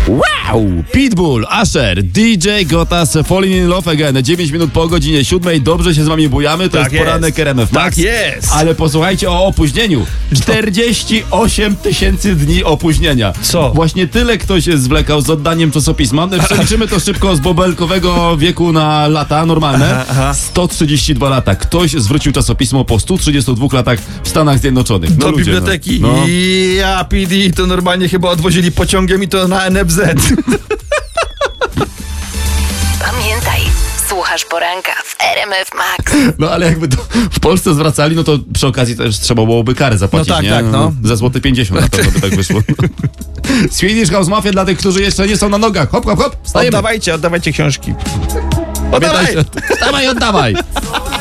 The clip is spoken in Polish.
Wow! Pitbull, Usher, DJ Gotas, Falling in Love Again. 9 minut po godzinie 7. Dobrze się z wami bujamy. To Tak jest poranek RMF Max. Tak jest. Ale posłuchajcie o opóźnieniu. 48 tysięcy dni opóźnienia. Co? Właśnie tyle ktoś zwlekał z oddaniem czasopisma. Przeliczymy to szybko z bobelkowego wieku na lata normalne. Aha. 132 lata. Ktoś zwrócił czasopismo po 132 latach w Stanach Zjednoczonych. No Do ludzie, biblioteki. No. Ja, PD, to normalnie chyba odwozili pociągiem i to na NFZ. Pamiętaj, słuchasz poranka w RMF Max. No ale jakby to w Polsce zwracali, no to przy okazji też trzeba byłoby karę zapłacić, No tak, nie? tak, no. Za złoty 50 na pewno by tak wyszło. Swedish House Mafia dla tych, którzy jeszcze nie są na nogach. Hop, hop, hop, wstajemy. Oddawajcie książki. Pamiętajcie. Wstawaj, oddawaj.